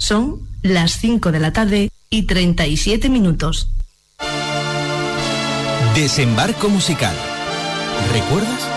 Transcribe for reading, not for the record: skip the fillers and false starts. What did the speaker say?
Son las 5 de la tarde y 37 minutos. Desembarco musical. ¿Recuerdas?